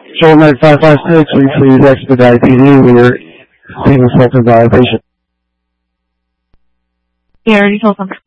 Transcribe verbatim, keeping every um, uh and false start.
Show nine five five six, will you please expedite P D? We are being assaulted by a patient. Yeah, I already told them.